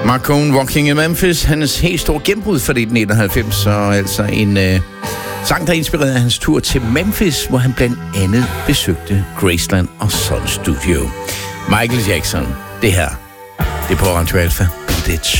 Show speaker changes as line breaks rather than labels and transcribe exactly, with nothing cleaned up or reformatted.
Marcone, Walking in Memphis, hans helt store gennembrud for det i nitten halvfems, og altså en øh, sang, der inspirerede hans tur til Memphis, hvor han blandt andet besøgte Graceland og Sun Studio. Michael Jackson, det her, det er på Radio Alpha, Ditch.